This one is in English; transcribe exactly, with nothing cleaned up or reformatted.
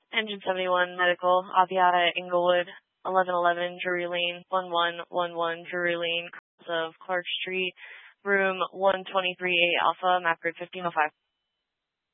Engine seventy-one Medical, Aviata, Inglewood, eleven eleven Drury Lane, one one one one Drury Lane, of Clark Street, room one twenty-three A Alpha, map grid fifteen oh five.